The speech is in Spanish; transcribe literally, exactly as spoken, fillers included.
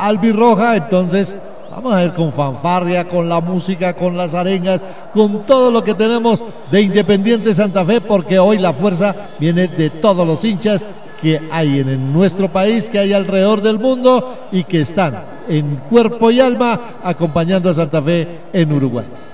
albirroja. Entonces vamos a ver con fanfarria, con la música, con las arengas, con todo lo que tenemos de Independiente Santa Fe, porque hoy la fuerza viene de todos los hinchas que hay en nuestro país, que hay alrededor del mundo y que están en cuerpo y alma acompañando a Santa Fe en Uruguay.